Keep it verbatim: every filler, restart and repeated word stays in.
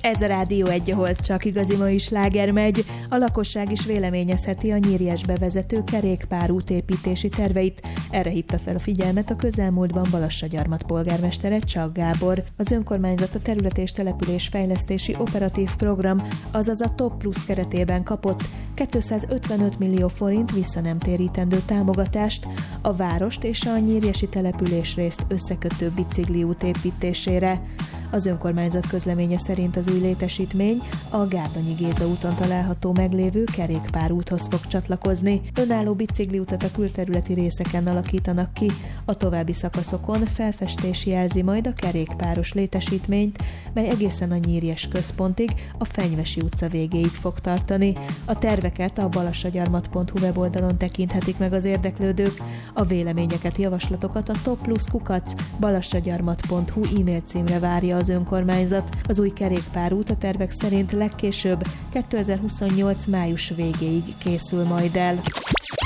Ez a Rádió egy, ahol csak igazi mai sláger megy. A lakosság is véleményezheti a Nyírjesbe vezető kerékpárút építési terveit. Erre hívta fel a figyelmet a közelmúltban Balassagyarmat polgármestere, Csak Gábor. Az önkormányzat a terület és település fejlesztési operatív program, azaz a TOP plusz keretében kapott kétszázötvenöt millió forint visszanemtérítendő támogatást a várost és a nyírjesi településrészt összekötő bicikliút építésére. Az önkormányzat közleménye szerint az új létesítmény a Gárdonyi Géza úton található meglévő kerékpárúthoz fog csatlakozni. Önálló bicikliutat a külterületi részeken alakítanak ki, a további szakaszokon felfestés jelzi majd a kerékpáros létesítményt, mely egészen a Nyírjes központig, a Fenyvesi utca végéig fog tartani. A terveket a balassagyarmat pont hu weboldalon tekinthetik meg az érdeklődők. A véleményeket, javaslatokat a topplusz kukac balassagyarmat pont hu e-mail címre várja az önkormányzat. Az új kerékpárút a tervek szerint legkésőbb kétezer-huszonnyolc május végéig készül majd el.